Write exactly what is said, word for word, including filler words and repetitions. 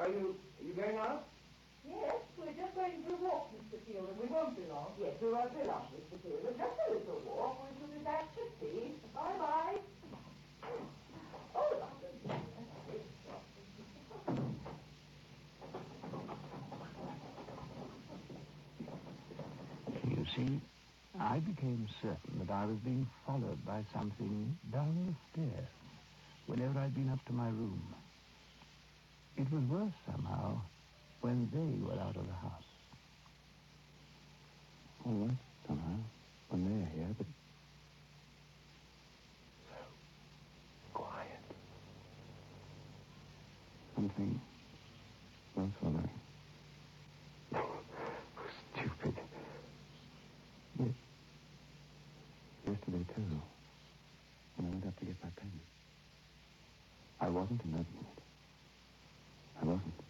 Are you, are you going out? Yes, we're just going for a walk, Mister Field, and we won't be long. Yes, we won't be long, Mister Field. Just a little walk. We shall be back to tea. Bye-bye. Oh, Doctor You see, I became certain that I was being followed by something down the stairs whenever I'd been up to my room. It was worse somehow when they were out of the house. All right, somehow, when they're here, but so quiet. Something was following. Stupid. Yes. Yesterday, too, when I went up to get my pen. I wasn't imagining it. I wasn't.